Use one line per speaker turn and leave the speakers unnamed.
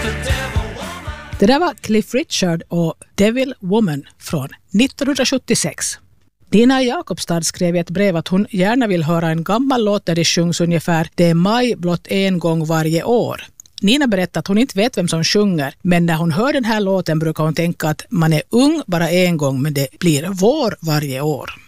Det där var Cliff Richard och Devil Woman från 1976. Nina Jakobstad skrev i ett brev att hon gärna vill höra en gammal låt där det sjungs ungefär "Det är maj blott en gång varje år". Nina berättar att hon inte vet vem som sjunger, men när hon hör den här låten brukar hon tänka att man är ung bara en gång, men det blir vår varje år.